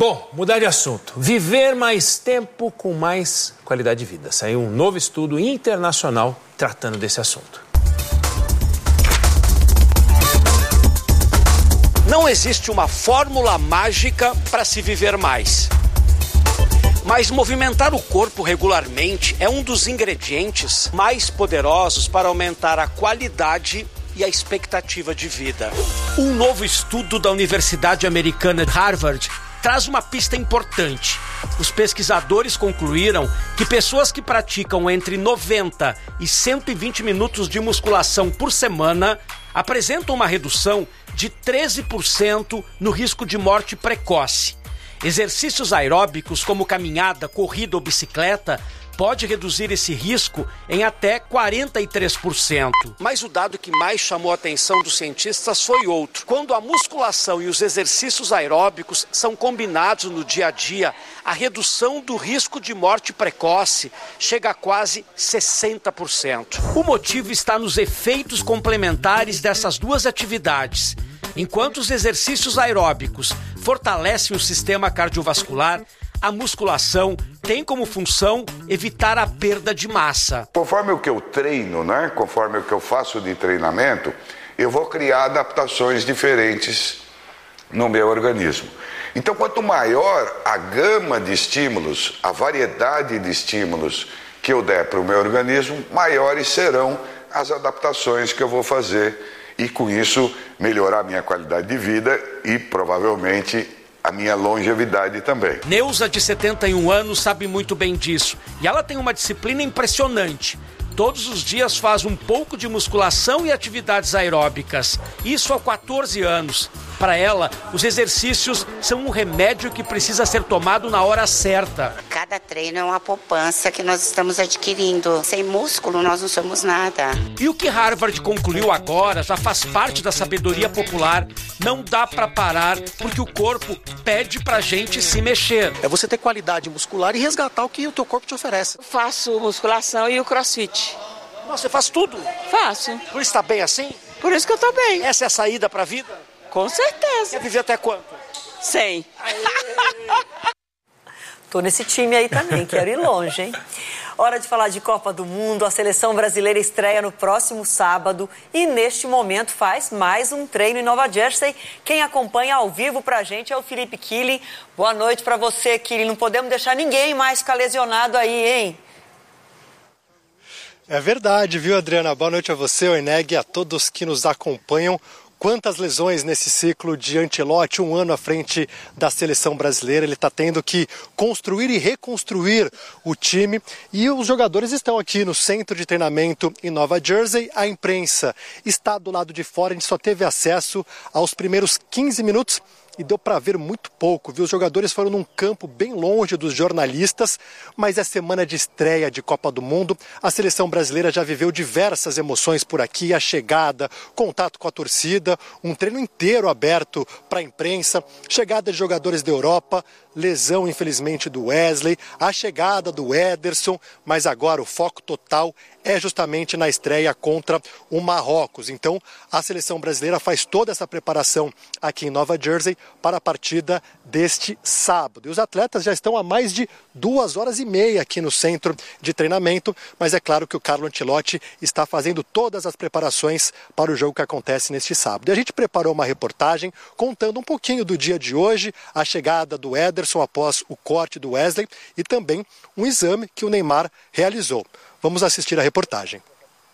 Bom, mudar de assunto. Viver mais tempo com mais qualidade de vida. Saiu um novo estudo internacional tratando desse assunto. Não existe uma fórmula mágica para se viver mais. Mas movimentar o corpo regularmente é um dos ingredientes mais poderosos para aumentar a qualidade e a expectativa de vida. Um novo estudo da Universidade Americana de Harvard traz uma pista importante. Os pesquisadores concluíram que pessoas que praticam entre 90 e 120 minutos de musculação por semana apresentam uma redução de 13% no risco de morte precoce. Exercícios aeróbicos como caminhada, corrida ou bicicleta pode reduzir esse risco em até 43%. Mas o dado que mais chamou a atenção dos cientistas foi outro. Quando a musculação e os exercícios aeróbicos são combinados no dia a dia, a redução do risco de morte precoce chega a quase 60%. O motivo está nos efeitos complementares dessas duas atividades. Enquanto os exercícios aeróbicos fortalecem o sistema cardiovascular, a musculação tem como função evitar a perda de massa. Conforme o que eu treino, né? Conforme o que eu faço de treinamento, eu vou criar adaptações diferentes no meu organismo. Então, quanto maior a gama de estímulos, a variedade de estímulos que eu der para o meu organismo, maiores serão as adaptações que eu vou fazer e, com isso, melhorar a minha qualidade de vida e, provavelmente, a minha longevidade também. Neuza, de 71 anos, sabe muito bem disso. E ela tem uma disciplina impressionante. Todos os dias faz um pouco de musculação e atividades aeróbicas. Isso há 14 anos. Para ela, os exercícios são um remédio que precisa ser tomado na hora certa. Cada treino é uma poupança que nós estamos adquirindo. Sem músculo, nós não somos nada. E o que Harvard concluiu agora já faz parte da sabedoria popular. Não dá para parar, porque o corpo pede pra gente se mexer. É você ter qualidade muscular e resgatar o que o teu corpo te oferece. Eu faço musculação e o crossfit. Nossa, você faz tudo? Faço. Por isso tá bem assim? Por isso que eu tô bem. Essa é a saída pra vida? Com certeza. Quer viver até quanto? 100. Tô nesse time aí também, quero ir longe, hein? Hora de falar de Copa do Mundo. A seleção brasileira estreia no próximo sábado e neste momento faz mais um treino em Nova Jersey. Quem acompanha ao vivo pra gente é o Felipe Killing. Boa noite pra você, Killing. Não podemos deixar ninguém mais ficar lesionado aí, hein? É verdade, viu, Adriana? Boa noite a você, ao Eneg, e a todos que nos acompanham. Quantas lesões nesse ciclo de Ancelotti, um ano à frente da seleção brasileira. Ele está tendo que construir e reconstruir o time. E os jogadores estão aqui no centro de treinamento em Nova Jersey. A imprensa está do lado de fora. A gente só teve acesso aos primeiros 15 minutos. E deu para ver muito pouco, viu? Os jogadores foram num campo bem longe dos jornalistas, mas é semana de estreia de Copa do Mundo. A seleção brasileira já viveu diversas emoções por aqui, a chegada, contato com a torcida, um treino inteiro aberto para a imprensa, chegada de jogadores da Europa, lesão, infelizmente, do Wesley, a chegada do Ederson, mas agora o foco total é justamente na estreia contra o Marrocos. Então, a seleção brasileira faz toda essa preparação aqui em Nova Jersey para a partida deste sábado. E os atletas já estão há mais de 2h30 aqui no centro de treinamento, mas é claro que o Carlo Ancelotti está fazendo todas as preparações para o jogo que acontece neste sábado. E a gente preparou uma reportagem contando um pouquinho do dia de hoje, a chegada do Ederson após o corte do Wesley e também um exame que o Neymar realizou. Vamos assistir a reportagem.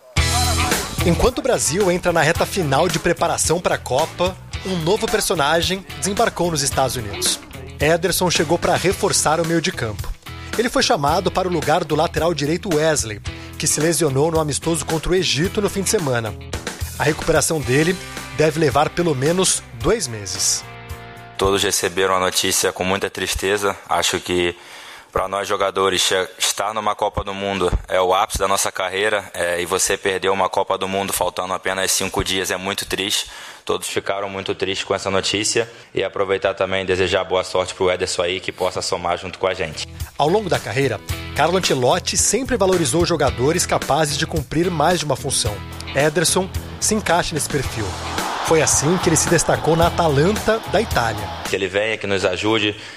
Enquanto o Brasil entra na reta final de preparação para a Copa, um novo personagem desembarcou nos Estados Unidos. Ederson chegou para reforçar o meio de campo. Ele foi chamado para o lugar do lateral direito Wesley, que se lesionou no amistoso contra o Egito no fim de semana. A recuperação dele deve levar pelo menos 2 meses. Todos receberam a notícia com muita tristeza. Acho que para nós jogadores, estar numa Copa do Mundo é o ápice da nossa carreira, e você perder uma Copa do Mundo faltando apenas 5 dias é muito triste. Todos ficaram muito tristes com essa notícia e aproveitar também e desejar boa sorte para o Ederson aí, que possa somar junto com a gente. Ao longo da carreira, Carlo Ancelotti sempre valorizou jogadores capazes de cumprir mais de uma função. Ederson se encaixa nesse perfil. Foi assim que ele se destacou na Atalanta da Itália. Que ele venha, que nos ajude,